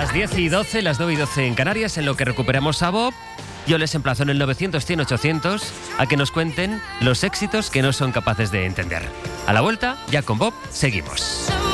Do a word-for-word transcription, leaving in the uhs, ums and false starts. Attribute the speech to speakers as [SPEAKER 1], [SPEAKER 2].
[SPEAKER 1] Las diez y doce, las nueve y doce en Canarias, en lo que recuperamos a Bob. Yo les emplazo en el novecientos, cien, ochocientos a que nos cuenten los éxitos que no son capaces de entender. A la vuelta, ya con Bob, seguimos.